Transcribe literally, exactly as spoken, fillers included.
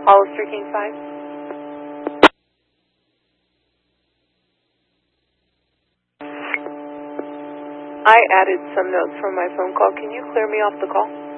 Hollister King five. I added some notes from my phone call. Can you clear me off the call?